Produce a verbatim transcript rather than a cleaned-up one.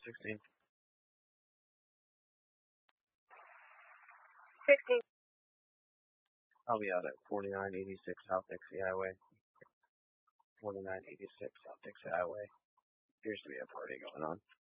sixteen. sixteen. I'll be out at forty-nine eighty-six South Dixie Highway. forty-nine eighty-six South Dixie Highway. Appears to be a party going on.